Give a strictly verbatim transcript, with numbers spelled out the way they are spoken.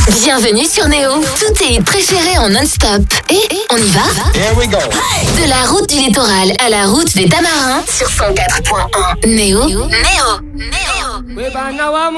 Bienvenue sur Néo. Tous tes hits préférés en non-stop. Et on y va? Here we go. De la route du littoral à la route des Tamarins sur cent quatre point un. Néo. Néo. Néo.